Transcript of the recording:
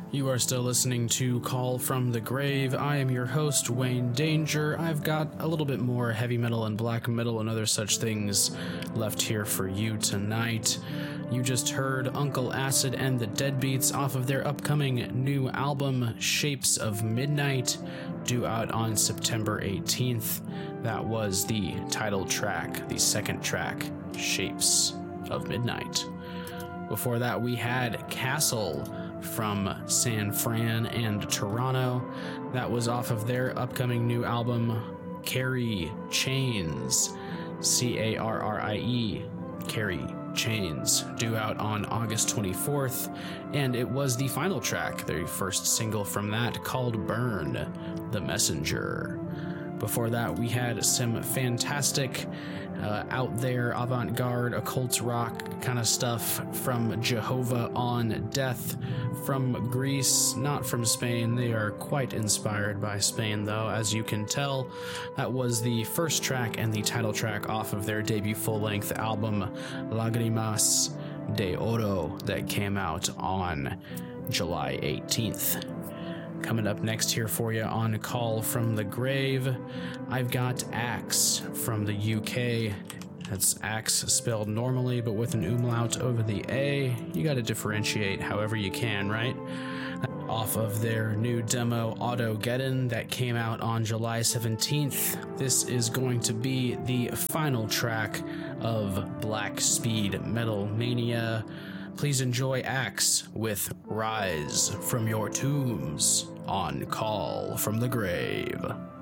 You are still listening to Call from the Grave. I am your host, Wayne Danger. I've got a little bit more heavy metal and black metal and other such things left here for you tonight. You just heard Uncle Acid and the Deadbeats off of their upcoming new album, Shapes of Midnight, due out on September 18th. That was the title track, the second track, Shapes of Midnight. Before that, we had Castle from San Fran and Toronto. That was off of their upcoming new album, Carrie Chains, Carrie, Carrie Chains, due out on August 24th, and it was the final track, the first single from that, called Burn the Messenger. Before that, we had some fantastic out there avant-garde occult rock kind of stuff from Jehovah on Death from Greece, not from Spain. They are quite inspired by Spain, though, as you can tell. That was the first track and the title track off of their debut full-length album, Lágrimas de Oro, that came out on July 18th. Coming up next here for you on Call from the Grave, I've got Axe from the UK. That's Axe spelled normally, but with an umlaut over the A. You gotta differentiate however you can, right? Off of their new demo, Autogeddon, that came out on July 17th. This is going to be the final track of Black Speed Metal Mania. Please enjoy Axe with Rise from Your Tombs on Call from the Grave.